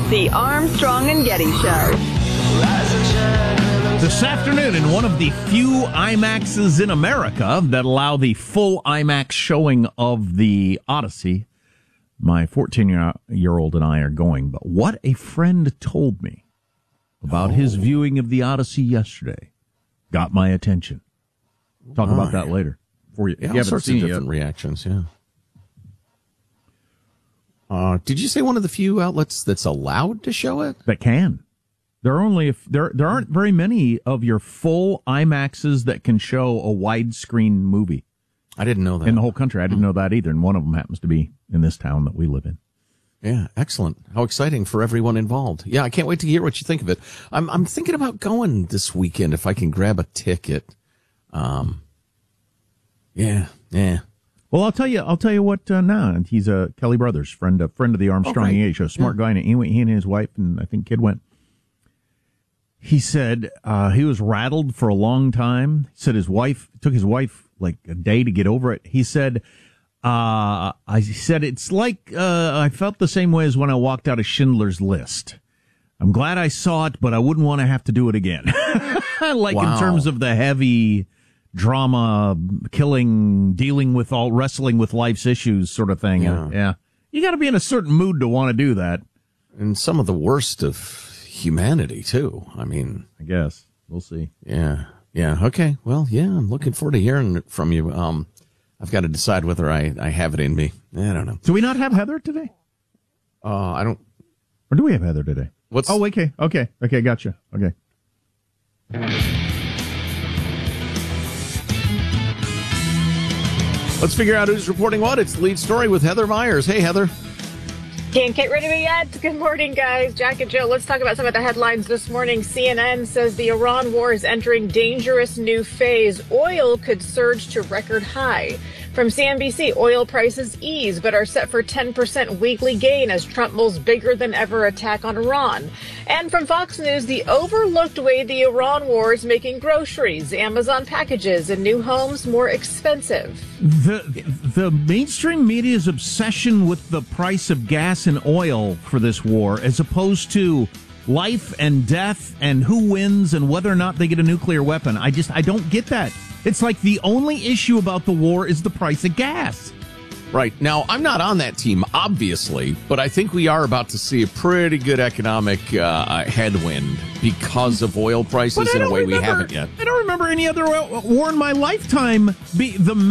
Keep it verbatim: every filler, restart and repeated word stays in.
The Armstrong and Getty Show. This afternoon, in one of the few IMAXs in America that allow the full IMAX showing of the Odyssey, my fourteen-year-old and I are going. But what a friend told me about oh. his viewing of the Odyssey yesterday got my attention. Talk oh, about that later. For you, yeah, you all sorts of different yet. reactions, yeah. Uh, did you say one of the few outlets that's allowed to show it? That can. There are only if there there aren't very many of your full IMAXs that can show a widescreen movie. I didn't know that. In the whole country. I didn't know that either, and one of them happens to be in this town that we live in. Yeah, excellent. How exciting for everyone involved. Yeah, I can't wait to hear what you think of it. I'm I'm thinking about going this weekend if I can grab a ticket. Um, yeah, yeah. Well, I'll tell you. I'll tell you what. Uh, now he's a Kelly Brothers friend, a friend of the Armstrong okay. E A show. Smart yeah. guy, and he went. He and his wife, and I think kid went. He said uh, he was rattled for a long time. He said his wife it took his wife like a day to get over it. He said, uh, "I said it's like uh, I felt the same way as when I walked out of Schindler's List. I'm glad I saw it, but I wouldn't want to have to do it again." Like wow. in terms of the heavy drama, killing, dealing with all, wrestling with life's issues sort of thing. Yeah. Uh, yeah. You got to be in a certain mood to want to do that. And some of the worst of humanity, too. I mean, I guess. We'll see. Yeah. Yeah. Okay. Well, yeah, I'm looking forward to hearing it from you. Um, I've got to decide whether I, I have it in me. I don't know. Do we not have Heather today? Uh, I don't. Or do we have Heather today? What's? Oh, okay. Okay. Okay. Gotcha. Okay. Let's figure out who's reporting what. It's the lead story with Heather Myers. Hey, Heather. Can't get rid of me yet. Good morning, guys. Jack and Joe, let's talk about some of the headlines this morning. C N N says the Iran war is entering dangerous new phase. Oil could surge to record high. From C N B C, oil prices ease but are set for ten percent weekly gain as Trump mulls bigger than ever attack on Iran. And from Fox News, the overlooked way the Iran war is making groceries, Amazon packages, and new homes more expensive. The the mainstream media's obsession with the price of gas and oil for this war, as opposed to life and death and who wins and whether or not they get a nuclear weapon. I just, I don't get that. It's like the only issue about the war is the price of gas. Right. Now, I'm not on that team, obviously, but I think we are about to see a pretty good economic uh, headwind because of oil prices in a way remember, we haven't yet. I don't remember any other war in my lifetime be the